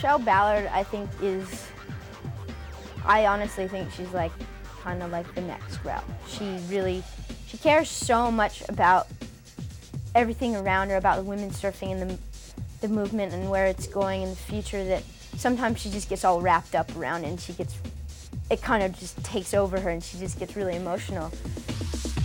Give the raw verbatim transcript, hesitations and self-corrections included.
Michelle Ballard, I think, is, I honestly think she's like, kind of like the next route. She really, she cares so much about everything around her, about women surfing and the, the movement and where it's going in the future, that sometimes she just gets all wrapped up around it and she gets, it kind of just takes over her and she just gets really emotional.